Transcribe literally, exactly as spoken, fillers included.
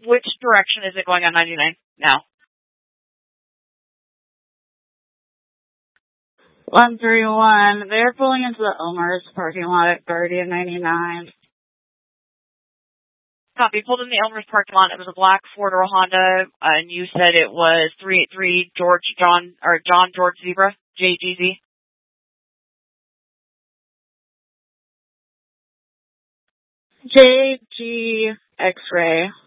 which direction is it going on ninety-nine now? one three one. They're pulling into the Elmer's parking lot at Guardian ninety-nine. Copy. Pulled in the Elmer's parking lot. It was a black Ford or Honda, uh, and you said it was three eight three George John or John George Zebra J G Z. J G X-ray.